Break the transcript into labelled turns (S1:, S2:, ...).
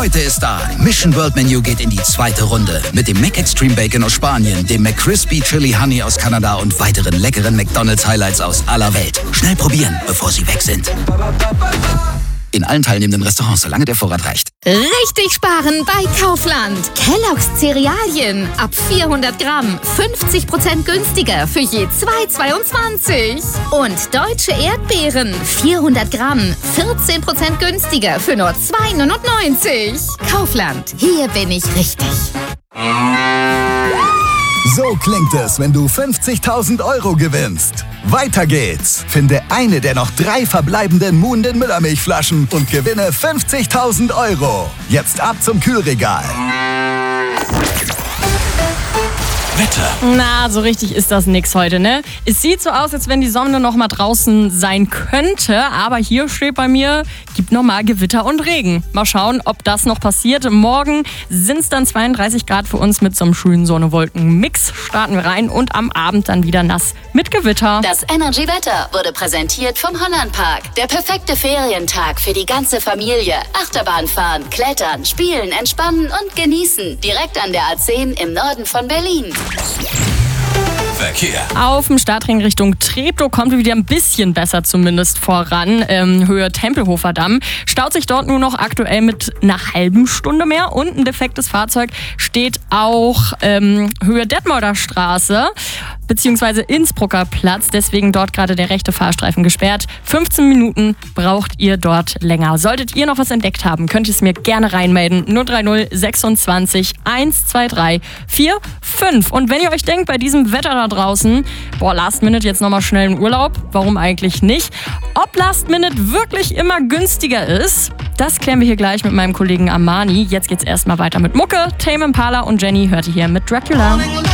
S1: Heute ist da. Mission World Menu geht in die zweite Runde. Mit dem McExtreme Bacon aus Spanien, dem McCrispy Chili Honey aus Kanada und weiteren leckeren McDonald's Highlights aus aller Welt. Schnell probieren, bevor sie weg sind. In allen teilnehmenden Restaurants, solange der Vorrat reicht.
S2: Richtig sparen bei Kaufland. Kellogg's Cerealien ab 400 Gramm 50% günstiger für je 2,22. Und deutsche Erdbeeren 400 Gramm 14% günstiger für nur 2,99. Kaufland, hier bin ich richtig.
S3: So klingt es, wenn du 50.000 € gewinnst. Weiter geht's. Finde eine der noch 3 verbleibenden Muhnden Müllermilchflaschen und gewinne 50.000 €. Jetzt ab zum Kühlregal.
S1: Wetter.
S4: Na, so richtig ist das nix heute, ne? Es sieht so aus, als wenn die Sonne noch mal draußen sein könnte, aber hier steht bei mir, gibt noch mal Gewitter und Regen. Mal schauen, ob das noch passiert. Morgen sind es dann 32 Grad für uns mit so einem schönen Sonne-Wolken-Mix. Starten wir rein und am Abend dann wieder nass mit Gewitter.
S5: Das Energy-Wetter wurde präsentiert vom Hollandpark. Der perfekte Ferientag für die ganze Familie. Achterbahn fahren, klettern, spielen, entspannen und genießen. Direkt an der A10 im Norden von Berlin.
S1: Verkehr.
S4: Auf dem Startring Richtung Treptow kommt wieder ein bisschen besser zumindest voran. Höhe Tempelhofer Damm. Staut sich dort nur noch aktuell mit einer halben Stunde mehr. Und ein defektes Fahrzeug steht auch Höhe Detmolder Straße beziehungsweise Innsbrucker Platz. Deswegen dort gerade der rechte Fahrstreifen gesperrt. 15 Minuten braucht ihr dort länger. Solltet ihr noch was entdeckt haben, könnt ihr es mir gerne reinmelden. 030 26 123 45. Und wenn ihr euch denkt, bei diesem Wetter da draußen, Last Minute jetzt nochmal schnell in Urlaub, warum eigentlich nicht? Ob Last Minute wirklich immer günstiger ist, das klären wir hier gleich mit meinem Kollegen Armani. Jetzt geht's erstmal weiter mit Mucke. Tame Impala und Jenny hört ihr hier mit Dracula.